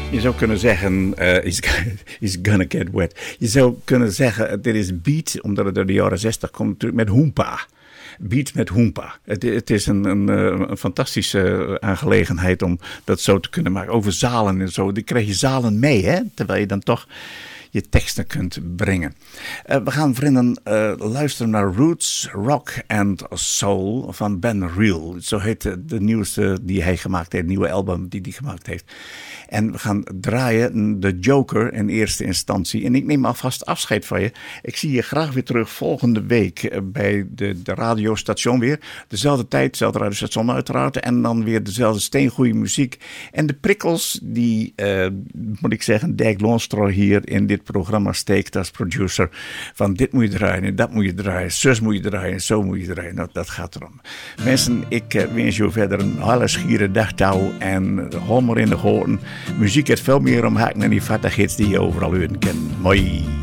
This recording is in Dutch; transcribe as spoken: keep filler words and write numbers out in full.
Je zou kunnen zeggen, uh, he's, he's gonna get wet. Je zou kunnen zeggen, dit is beat, omdat het uit de jaren zestig komt, natuurlijk met Hoompa. Beat met Hoompa. Het, het is een, een, een fantastische aangelegenheid om dat zo te kunnen maken. Over zalen en zo. Dan krijg je zalen mee, hè? Terwijl je dan toch je teksten kunt brengen. Uh, we gaan, vrienden, uh, luisteren naar Roots, Rock and Soul van Ben Real. Zo heet de, de nieuwste die hij gemaakt heeft, het nieuwe album die hij gemaakt heeft. En we gaan draaien de Joker in eerste instantie. En ik neem alvast afscheid van je. Ik zie je graag weer terug volgende week bij de, de radiostation weer. Dezelfde tijd, dezelfde radiostation uiteraard. En dan weer dezelfde steengoeie muziek. En de prikkels die, uh, moet ik zeggen, Dirk Loonstra hier in dit programma steekt als producer. Van dit moet je draaien en dat moet je draaien. Zus moet je draaien en zo moet je draaien. Nou, dat gaat erom. Mensen, ik uh, wens je verder een hele schiere dagtouw. En hol maar in de goten. Muziek heeft veel meer om haken en die vattigheid die je overal horen kent. Mooi.